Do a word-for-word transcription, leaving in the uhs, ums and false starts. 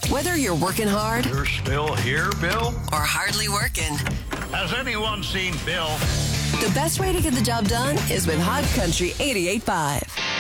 Whether you're working hard You're still here, Bill? or hardly working, Has anyone seen Bill? the best way to get the job done is with Hot Country eighty-eight point five.